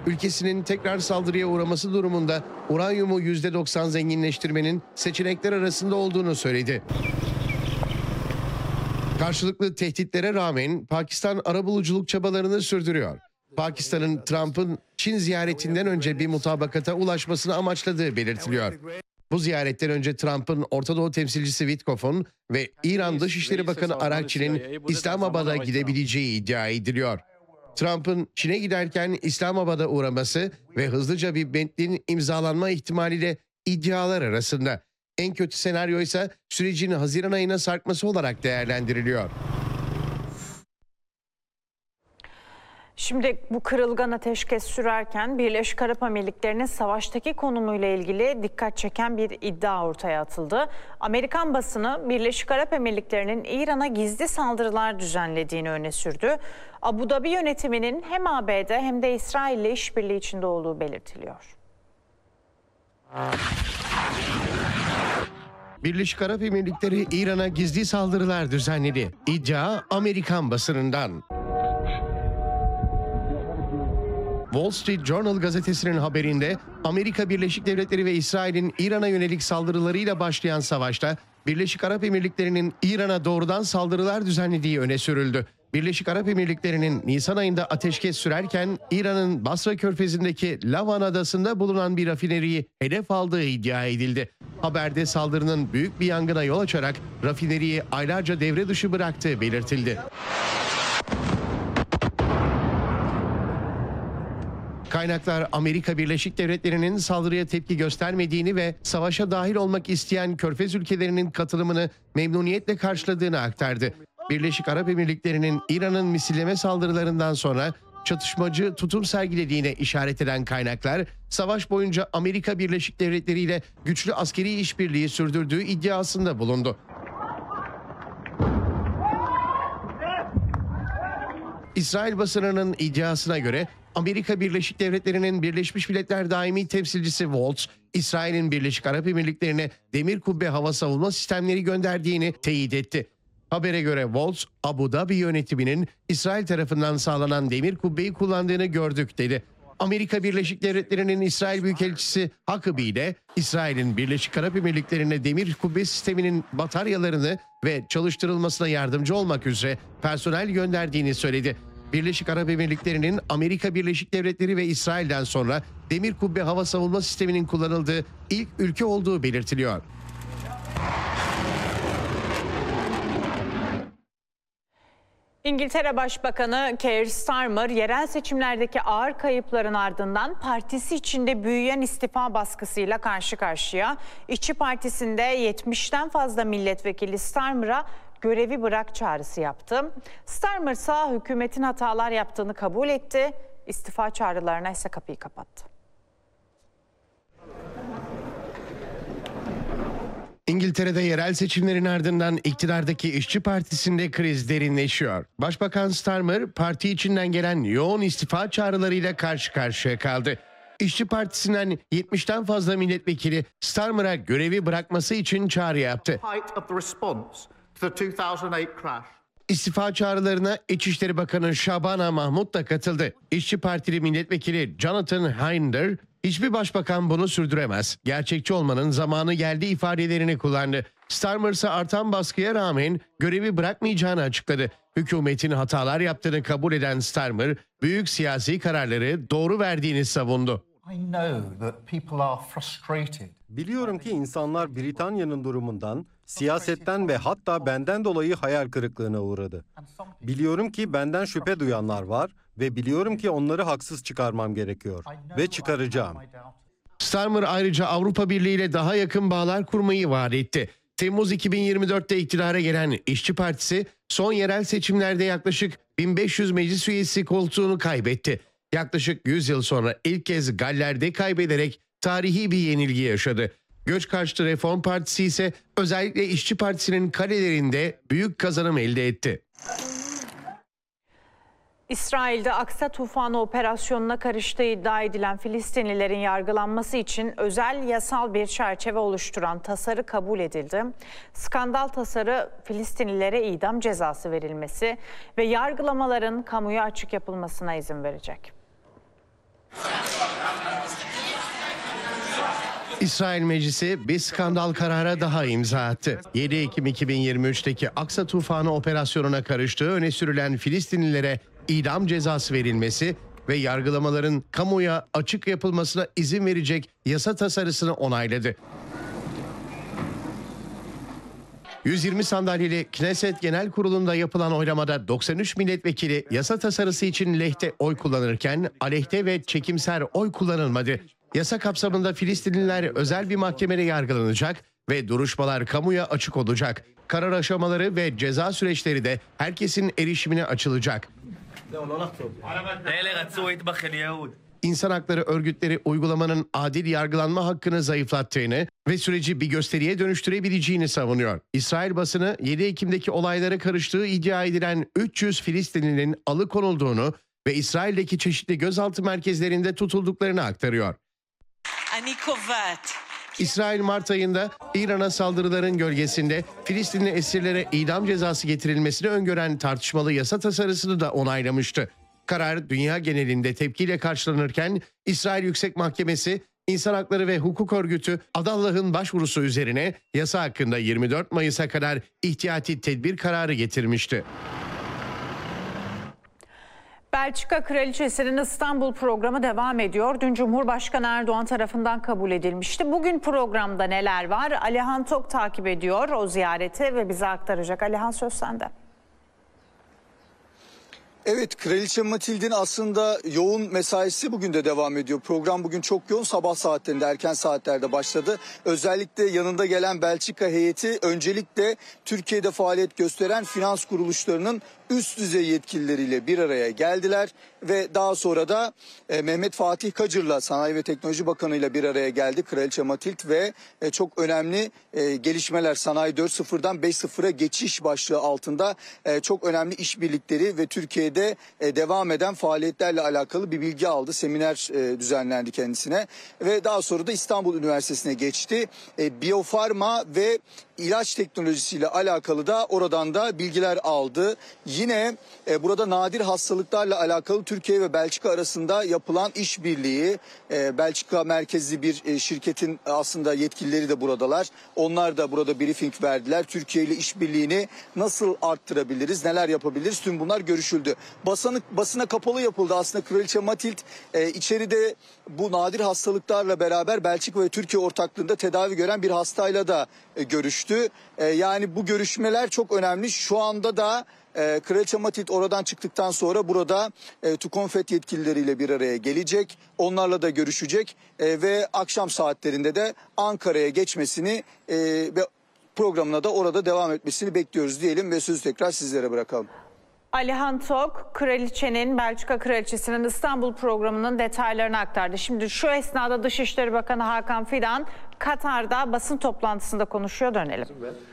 ülkesinin tekrar saldırıya uğraması durumunda uranyumu %90 zenginleştirmenin seçenekler arasında olduğunu söyledi. Karşılıklı tehditlere rağmen Pakistan arabuluculuk çabalarını sürdürüyor. Pakistan'ın Trump'ın Çin ziyaretinden önce bir mutabakata ulaşmasını amaçladığı belirtiliyor. Bu ziyaretten önce Trump'ın Orta Doğu temsilcisi Witkoff'un ve İran Dışişleri Bakanı Arakçi'nin İslamabad'a gidebileceği iddia ediliyor. Trump'ın Çin'e giderken İslamabad'a uğraması ve hızlıca bir metnin imzalanma ihtimaliyle iddialar arasında. En kötü senaryo ise sürecin Haziran ayına sarkması olarak değerlendiriliyor. Şimdi bu kırılgan ateşkes sürerken Birleşik Arap Emirlikleri'nin savaştaki konumuyla ilgili dikkat çeken bir iddia ortaya atıldı. Amerikan basını Birleşik Arap Emirlikleri'nin İran'a gizli saldırılar düzenlediğini öne sürdü. Abu Dhabi yönetiminin hem ABD hem de İsrail ile işbirliği içinde olduğu belirtiliyor. Birleşik Arap Emirlikleri İran'a gizli saldırılar düzenledi. İddia Amerikan basınından. Wall Street Journal gazetesinin haberinde Amerika Birleşik Devletleri ve İsrail'in İran'a yönelik saldırılarıyla başlayan savaşta Birleşik Arap Emirlikleri'nin İran'a doğrudan saldırılar düzenlediği öne sürüldü. Birleşik Arap Emirlikleri'nin Nisan ayında ateşkes sürerken İran'ın Basra Körfezi'ndeki Lavan Adası'nda bulunan bir rafineriyi hedef aldığı iddia edildi. Haberde saldırının büyük bir yangına yol açarak rafineriyi aylarca devre dışı bıraktığı belirtildi. Kaynaklar Amerika Birleşik Devletleri'nin saldırıya tepki göstermediğini ve savaşa dahil olmak isteyen Körfez ülkelerinin katılımını memnuniyetle karşıladığını aktardı. Birleşik Arap Emirlikleri'nin İran'ın misilleme saldırılarından sonra çatışmacı tutum sergilediğine işaret eden kaynaklar, savaş boyunca Amerika Birleşik Devletleri ile güçlü askeri işbirliği sürdürdüğü iddiasında bulundu. İsrail basınının iddiasına göre Amerika Birleşik Devletleri'nin Birleşmiş Milletler Daimi Temsilcisi Waltz, İsrail'in Birleşik Arap Emirlikleri'ne demir kubbe hava savunma sistemleri gönderdiğini teyit etti. Habere göre Waltz, Abu Dhabi yönetiminin İsrail tarafından sağlanan demir kubbeyi kullandığını gördük dedi. Amerika Birleşik Devletleri'nin İsrail Büyükelçisi Huckabee de İsrail'in Birleşik Arap Emirlikleri'ne demir kubbe sisteminin bataryalarını ve çalıştırılmasına yardımcı olmak üzere personel gönderdiğini söyledi. Birleşik Arap Emirlikleri'nin Amerika Birleşik Devletleri ve İsrail'den sonra demir kubbe hava savunma sisteminin kullanıldığı ilk ülke olduğu belirtiliyor. İngiltere Başbakanı Keir Starmer, yerel seçimlerdeki ağır kayıpların ardından partisi içinde büyüyen istifa baskısıyla karşı karşıya. İşçi Partisi'nde 70'ten fazla milletvekili Starmer'a görevi bırak çağrısı yaptı. Starmer ise hükümetin hatalar yaptığını kabul etti. İstifa çağrılarına ise kapıyı kapattı. İngiltere'de yerel seçimlerin ardından iktidardaki İşçi Partisi'nde kriz derinleşiyor. Başbakan Starmer, parti içinden gelen yoğun istifa çağrılarıyla karşı karşıya kaldı. İşçi Partisi'nden 70'ten fazla milletvekili Starmer'a görevi bırakması için çağrı yaptı. İstifa çağrılarına İçişleri Bakanı Şabana Mahmut da katıldı. İşçi Partili milletvekili Jonathan Hinder, "Hiçbir başbakan bunu sürdüremez. Gerçekçi olmanın zamanı geldi" ifadelerini kullandı. Starmer ise artan baskıya rağmen görevi bırakmayacağını açıkladı. Hükümetin hatalar yaptığını kabul eden Starmer, büyük siyasi kararları doğru verdiğini savundu. Biliyorum ki insanlar Britanya'nın durumundan, siyasetten ve hatta benden dolayı hayal kırıklığına uğradı. Biliyorum ki benden şüphe duyanlar var ve biliyorum ki onları haksız çıkarmam gerekiyor ve çıkaracağım. Starmer ayrıca Avrupa Birliği ile daha yakın bağlar kurmayı vaat etti. Temmuz 2024'te iktidara gelen İşçi Partisi son yerel seçimlerde yaklaşık 1500 meclis üyesi koltuğunu kaybetti. Yaklaşık 100 yıl sonra ilk kez Galler'de kaybederek tarihi bir yenilgi yaşadı. Göç karşıtı Reform Partisi ise özellikle İşçi Partisi'nin kalelerinde büyük kazanım elde etti. İsrail'de Aksa Tufanı operasyonuna karıştığı iddia edilen Filistinlilerin yargılanması için özel yasal bir çerçeve oluşturan tasarı kabul edildi. Skandal tasarı Filistinlilere idam cezası verilmesi ve yargılamaların kamuya açık yapılmasına izin verecek. İsrail Meclisi bir skandal karara daha imza attı. 7 Ekim 2023'teki Aksa Tufanı operasyonuna karıştığı öne sürülen Filistinlilere idam cezası verilmesi ve yargılamaların kamuya açık yapılmasına izin verecek yasa tasarısını onayladı. 120 sandalyeli Knesset Genel Kurulu'nda yapılan oylamada 93 milletvekili yasa tasarısı için lehte oy kullanırken aleyhte ve çekimser oy kullanılmadı. Yasa kapsamında Filistinliler özel bir mahkemede yargılanacak ve duruşmalar kamuya açık olacak. Karar aşamaları ve ceza süreçleri de herkesin erişimine açılacak. İnsan hakları örgütleri uygulamanın adil yargılanma hakkını zayıflattığını ve süreci bir gösteriye dönüştürebileceğini savunuyor. İsrail basını 7 Ekim'deki olaylara karıştığı iddia edilen 300 Filistinlinin alıkonulduğunu ve İsrail'deki çeşitli gözaltı merkezlerinde tutulduklarını aktarıyor. İsrail Mart ayında İran'a saldırıların gölgesinde Filistinli esirlere idam cezası getirilmesini öngören tartışmalı yasa tasarısını da onaylamıştı. Karar dünya genelinde tepkiyle karşılanırken İsrail Yüksek Mahkemesi, İnsan Hakları ve Hukuk Örgütü Adallah'ın başvurusu üzerine yasa hakkında 24 Mayıs'a kadar ihtiyati tedbir kararı getirmişti. Belçika Kraliçesi'nin İstanbul programı devam ediyor. Dün Cumhurbaşkanı Erdoğan tarafından kabul edilmişti. Bugün programda neler var? Alihan Tok takip ediyor o ziyareti ve bize aktaracak. Alihan, söz sende. Evet, Kraliçe Matild'in aslında yoğun mesaisi bugün de devam ediyor. Program bugün çok yoğun, sabah saatlerinde, erken saatlerde başladı. Özellikle yanında gelen Belçika heyeti öncelikle Türkiye'de faaliyet gösteren finans kuruluşlarının üst düzey yetkilileriyle bir araya geldiler ve daha sonra da Mehmet Fatih Kacır'la, Sanayi ve Teknoloji Bakanı'yla bir araya geldi Kraliçe Matild ve çok önemli gelişmeler, Sanayi 4.0'dan 5.0'a geçiş başlığı altında çok önemli işbirlikleri ve Türkiye'de devam eden faaliyetlerle alakalı bir bilgi aldı. Seminer düzenlendi kendisine ve daha sonra da İstanbul Üniversitesi'ne geçti. Biyofarma ve ilaç teknolojisiyle alakalı da oradan da bilgiler aldı. Yine burada nadir hastalıklarla alakalı Türkiye ve Belçika arasında yapılan işbirliği, Belçika merkezli bir şirketin aslında yetkilileri de buradalar. Onlar da burada briefing verdiler. Türkiye ile işbirliğini nasıl arttırabiliriz, neler yapabiliriz, tüm bunlar görüşüldü. Basına kapalı yapıldı aslında. Kraliçe Matild içeride bu nadir hastalıklarla beraber Belçika ve Türkiye ortaklığında tedavi gören bir hastayla da görüştü. Yani bu görüşmeler çok önemli. Şu anda da Kraliçe Matild oradan çıktıktan sonra burada TÜKONFET yetkilileriyle bir araya gelecek. Onlarla da görüşecek ve akşam saatlerinde de Ankara'ya geçmesini ve programına da orada devam etmesini bekliyoruz diyelim ve sözü tekrar sizlere bırakalım. Alihan Tok, Belçika Kraliçesi'nin İstanbul programının detaylarını aktardı. Şimdi şu esnada Dışişleri Bakanı Hakan Fidan Katar'da basın toplantısında konuşuyor, dönelim.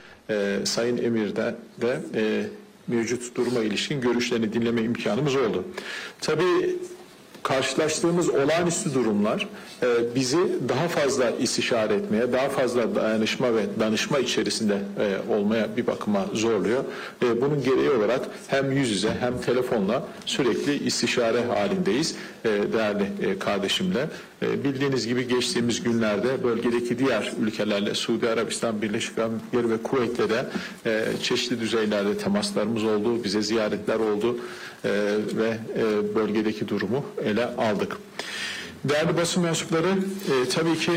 Sayın Emir'de de mevcut duruma ilişkin görüşlerini dinleme imkanımız oldu. Tabii karşılaştığımız olağanüstü durumlar bizi daha fazla istişare etmeye, daha fazla dayanışma ve danışma içerisinde olmaya bir bakıma zorluyor. Bunun gereği olarak hem yüz yüze hem telefonla sürekli istişare halindeyiz değerli kardeşimle. Bildiğiniz gibi geçtiğimiz günlerde bölgedeki diğer ülkelerle, Suudi Arabistan, Birleşik Arap Emirlikleri ve Kuveyt'le de çeşitli düzeylerde temaslarımız oldu, bize ziyaretler oldu ve bölgedeki durumu ele aldık. Değerli basın mensupları, tabii ki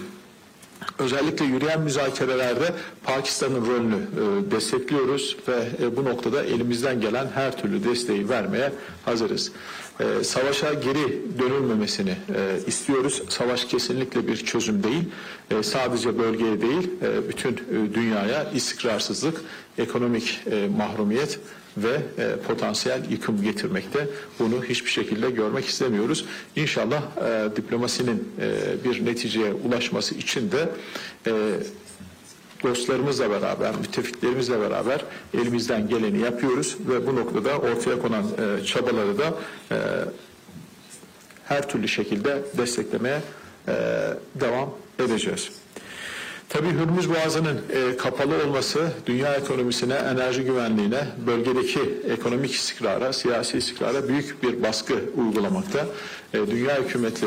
özellikle yürüyen müzakerelerde Pakistan'ın rolünü destekliyoruz ve bu noktada elimizden gelen her türlü desteği vermeye hazırız. Savaşa geri dönülmemesini istiyoruz. Savaş kesinlikle bir çözüm değil. Sadece bölgeye değil, bütün dünyaya istikrarsızlık, ekonomik mahrumiyet ve potansiyel yıkım getirmekte. Bunu hiçbir şekilde görmek istemiyoruz. İnşallah diplomasinin bir neticeye ulaşması için de dostlarımızla beraber, müttefiklerimizle beraber elimizden geleni yapıyoruz ve bu noktada ortaya konan çabaları da her türlü şekilde desteklemeye devam edeceğiz. Tabii Hürmüz Boğazı'nın kapalı olması dünya ekonomisine, enerji güvenliğine, bölgedeki ekonomik istikrara, siyasi istikrara büyük bir baskı uygulamakta. Dünya hükümetleri